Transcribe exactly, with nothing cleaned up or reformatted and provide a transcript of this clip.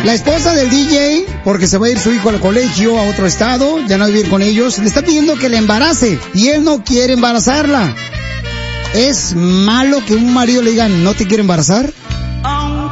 La esposa del D J, porque se va a ir su hijo al colegio, a otro estado, ya no va a vivir con ellos, le está pidiendo que le embarace y él no quiere embarazarla. ¿Es malo que un marido le diga no te quiero embarazar?